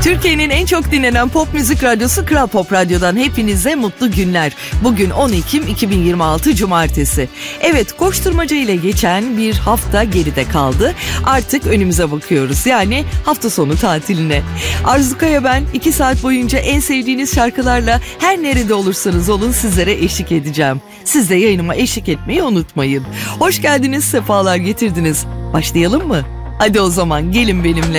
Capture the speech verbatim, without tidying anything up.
Türkiye'nin en çok dinlenen pop müzik radyosu Kral Pop Radyo'dan hepinize mutlu günler. Bugün on Ekim iki bin yirmi altı Cumartesi. Evet, koşturmaca ile geçen bir hafta geride kaldı. Artık önümüze bakıyoruz, yani hafta sonu tatiline. Arzu Kaya ben, iki saat boyunca en sevdiğiniz şarkılarla her nerede olursanız olun sizlere eşlik edeceğim. Siz de yayınıma eşlik etmeyi unutmayın. Hoş geldiniz, sefalar getirdiniz. Başlayalım mı? Hadi o zaman gelin benimle.